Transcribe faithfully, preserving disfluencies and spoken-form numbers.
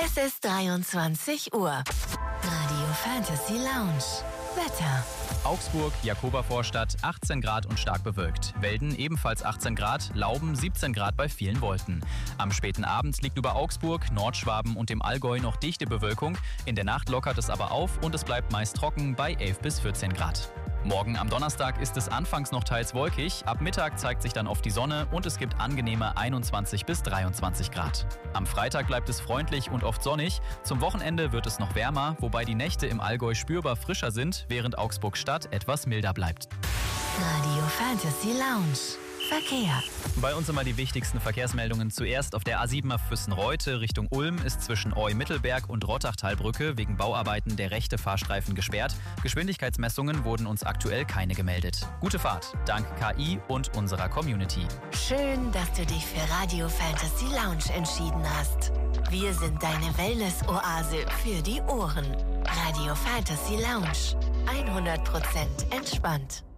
Es ist dreiundzwanzig Uhr. Radio Fantasy Lounge. Wetter. Augsburg, Jakobervorstadt, achtzehn Grad und stark bewölkt. Welden ebenfalls achtzehn Grad, Lauben siebzehn Grad bei vielen Wolken. Am späten Abend liegt über Augsburg, Nordschwaben und dem Allgäu noch dichte Bewölkung. In der Nacht lockert es aber auf und es bleibt meist trocken bei elf bis vierzehn Grad. Morgen am Donnerstag ist es anfangs noch teils wolkig, ab Mittag zeigt sich dann oft die Sonne und es gibt angenehme einundzwanzig bis dreiundzwanzig Grad. Am Freitag bleibt es freundlich und oft sonnig, zum Wochenende wird es noch wärmer, wobei die Nächte im Allgäu spürbar frischer sind, während Augsburg-Stadt etwas milder bleibt. Radio Fantasy Lounge. Verkehr. Bei uns immer die wichtigsten Verkehrsmeldungen. Zuerst auf der A sieben auf Füssen-Reute Richtung Ulm ist zwischen Eu-Mittelberg und Rottachtalbrücke wegen Bauarbeiten der rechte Fahrstreifen gesperrt. Geschwindigkeitsmessungen wurden uns aktuell keine gemeldet. Gute Fahrt, dank K I und unserer Community. Schön, dass du dich für Radio Fantasy Lounge entschieden hast. Wir sind deine Wellness-Oase für die Ohren. Radio Fantasy Lounge. hundert Prozent entspannt.